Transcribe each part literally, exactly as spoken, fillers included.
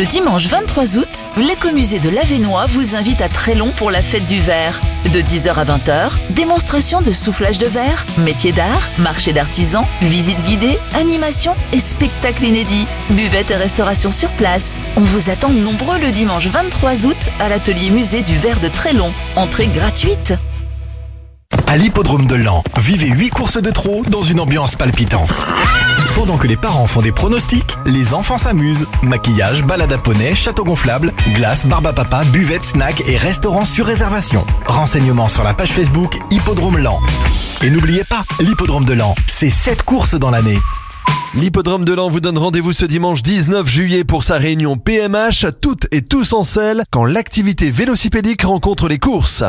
Le dimanche vingt-trois août, l'écomusée de l'Avesnois vous invite à Trélon pour la fête du verre. De dix heures à vingt heures, démonstration de soufflage de verre, métier d'art, marché d'artisans, visite guidée, animation et spectacle inédit. Buvette et restauration sur place. On vous attend nombreux le dimanche vingt-trois août à l'atelier musée du verre de Trélon. Entrée gratuite. À l'hippodrome de Laon, vivez huit courses de trot dans une ambiance palpitante. Pendant que les parents font des pronostics, les enfants s'amusent. Maquillage, balade à poney, château gonflable, glace, barbe à papa, buvette, snack et restaurant sur réservation. Renseignements sur la page Facebook Hippodrome Laon. Et n'oubliez pas, l'hippodrome de Laon, c'est sept courses dans l'année. L'hippodrome de Laon vous donne rendez-vous ce dimanche dix-neuf juillet pour sa réunion P M H, toutes et tous en selle, quand l'activité vélocipédique rencontre les courses.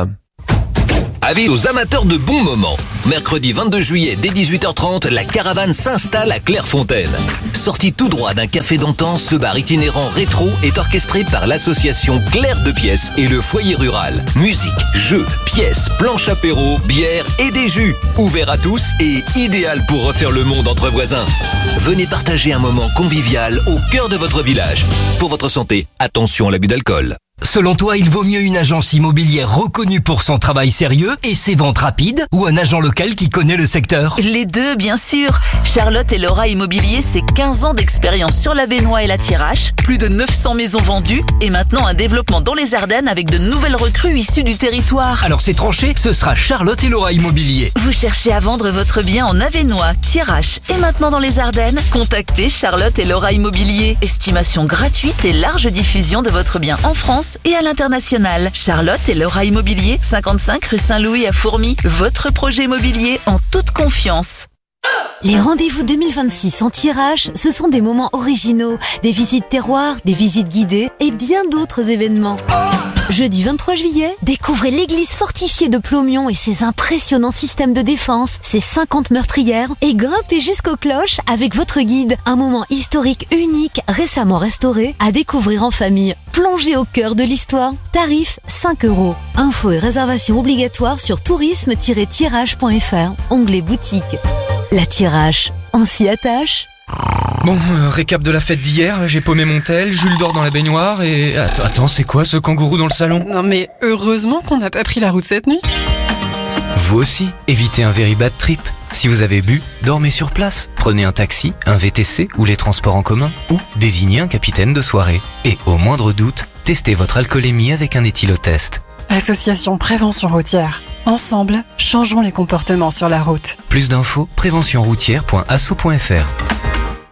Avis aux amateurs de bons moments. Mercredi vingt-deux juillet dès dix-huit heures trente, la caravane s'installe à Clairefontaine. Sorti tout droit d'un café d'antan, ce bar itinérant rétro est orchestré par l'association Claire de Pièces et le foyer rural. Musique, jeux, pièces, planches apéro, bière et des jus. Ouvert à tous et idéal pour refaire le monde entre voisins. Venez partager un moment convivial au cœur de votre village. Pour votre santé, attention à l'abus d'alcool. Selon toi, il vaut mieux une agence immobilière reconnue pour son travail sérieux et ses ventes rapides ou un agent local qui connaît le secteur? Les deux, bien sûr. Charlotte et Laura Immobilier, c'est quinze ans d'expérience sur l'Avesnois et la Thiérache, plus de neuf cents maisons vendues et maintenant un développement dans les Ardennes avec de nouvelles recrues issues du territoire. Alors c'est tranché, ce sera Charlotte et Laura Immobilier. Vous cherchez à vendre votre bien en Avesnois, Thiérache et maintenant dans les Ardennes? Contactez Charlotte et Laura Immobilier. Estimation gratuite et large diffusion de votre bien en France et à l'international. Charlotte et Laura Immobilier, cinquante-cinq rue Saint-Louis à Fourmies. Votre projet immobilier en toute confiance. Les rendez-vous deux mille vingt-six en Thiérache, ce sont des moments originaux, des visites terroirs, des visites guidées et bien d'autres événements. Jeudi vingt-trois juillet, découvrez l'église fortifiée de Plomion et ses impressionnants systèmes de défense, ses cinquante meurtrières et grimpez jusqu'aux cloches avec votre guide. Un moment historique unique, récemment restauré, à découvrir en famille. Plongez au cœur de l'histoire. Tarif cinq euros. Infos et réservations obligatoires sur tourisme tiret thiérache point f r. Onglet boutique. La Thiérache, on s'y attache. Bon, euh, récap de la fête d'hier, j'ai paumé mon tel, Jules dort dans la baignoire et... Attends, attends, c'est quoi ce kangourou dans le salon? Non mais heureusement qu'on n'a pas pris la route cette nuit. Vous aussi, évitez un very bad trip. Si vous avez bu, dormez sur place. Prenez un taxi, un V T C ou les transports en commun ou désignez un capitaine de soirée. Et au moindre doute, testez votre alcoolémie avec un éthylotest. Association Prévention Routière. Ensemble, changeons les comportements sur la route. Plus d'infos, prévention routière point asso point f r.